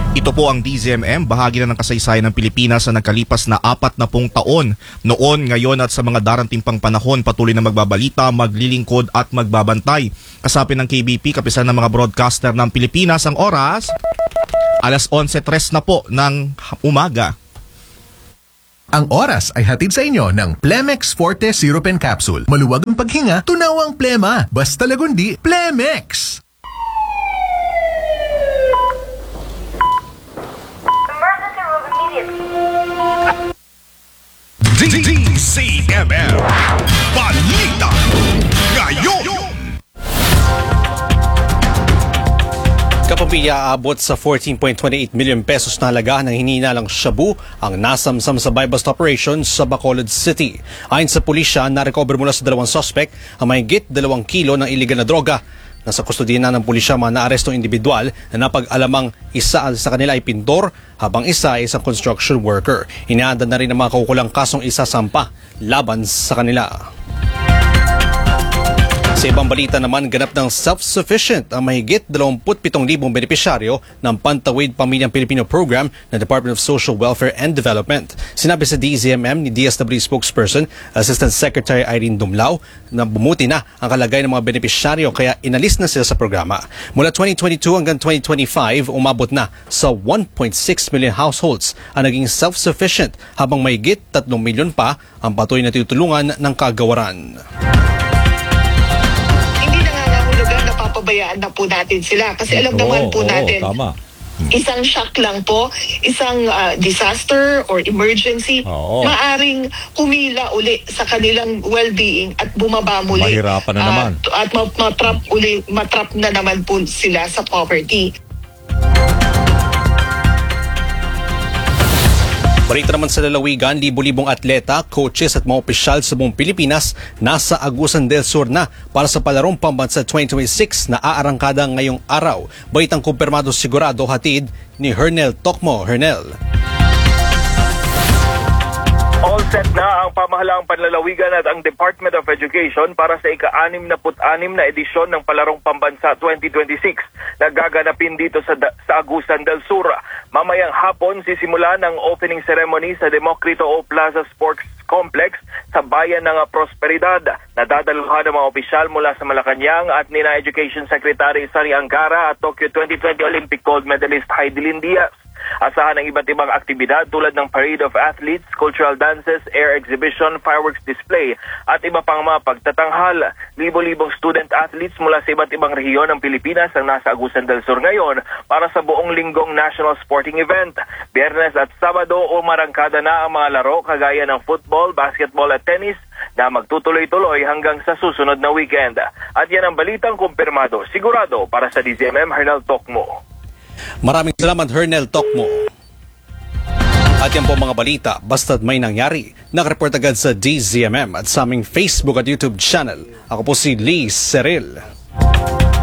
Ito po ang DZMM, bahagi na ng kasaysayan ng Pilipinas sa nagkalipas na 40 taon. Noon, ngayon at sa mga darating pang panahon, patuloy na magbabalita, maglilingkod at magbabantay. Kasapin ng KBP, kapisan ng mga broadcaster ng Pilipinas, ang oras, alas 11:03 na po ng umaga. Ang oras ay hatid sa inyo ng Plemex Forte Syrup and Capsule. Maluwag ang paghinga, tunaw ang plema. Basta lagundi, Plemex! Emergency room immediately. DZMM Balita Ngayon. Kapamilya aabot sa 14.28 million pesos na halaga ng hinihinalang shabu ang nasamsam sa buy-bust operation sa Bacolod City. Ayon sa pulisya, na-recover mula sa dalawang suspect ang mahigit 2 kilo ng iligal na droga. Nasa kustodiya na ng pulisya mga naarestong individual na napag-alamang isa sa kanila ay pintor habang isa ay isang construction worker. Inaanda na rin ang mga kaukulang kasong isasampa laban sa kanila. Sa ibang balita naman, ganap ng self-sufficient ang mahigit 27,000 benepisyaryo ng Pantawid Pamilyang Pilipino Program ng Department of Social Welfare and Development. Sinabi sa DZMM ni DSW spokesperson, Assistant Secretary Irene Dumlao, na bumuti na ang kalagayan ng mga benepisyaryo kaya inalis na sila sa programa. Mula 2022 hanggang 2025, umabot na sa 1.6 million households ang naging self-sufficient habang mahigit 3 milyon pa ang patuloy na tinutulungan ng kagawaran. Pabayaan na po natin sila kasi alam naman po natin tama. Isang shock lang po, isang disaster or emergency, maaring humila uli sa kanilang well-being at bumaba muli. Mahirapan na naman. At matrap na naman po sila sa poverty. Balita naman sa lalawigan, libo-libong atleta, coaches at mga opisyal sa buong Pilipinas nasa Agusan del Sur na para sa palarong pambansa 2026 na aarangkada ngayong araw. Balitang kumpirmado sigurado hatid ni Hernel Tocmo. Hernel. All set na ang pamahalaang panlalawigan at ang Department of Education para sa ika-66 na edisyon ng Palarong Pambansa 2026 na gaganapin dito sa Agusan del Sur. Mamayang hapon sisimulan ang opening ceremony sa Democrito O Plaza Sports Complex sa bayan ng Prosperidad. Nadadaluhan ng mga opisyal mula sa Malacanang at nina Education Secretary Sani Angara at Tokyo 2020 Olympic gold medalist Heidelin Diaz. Asahan ang iba't ibang aktibidad tulad ng Parade of Athletes, cultural dances, air exhibition, fireworks display at iba pang mga pagtatanghal. Libo-libong student athletes mula sa iba't ibang rehiyon ng Pilipinas ang nasa Agusan del Sur ngayon para sa buong linggong national sporting event. Biyernes at Sabado umarangkada na ang mga laro kagaya ng football, basketball at tennis na magtutuloy-tuloy hanggang sa susunod na weekend. At yan ang balitang kumpirmado, sigurado para sa DZMM, Hernel Tocmo. Maraming salamat, Hernel Tocmo. At yan po mga balita, basta't may nangyari. Nakareport agad sa DZMM at sa aming Facebook at YouTube channel. Ako po si Lee Seril.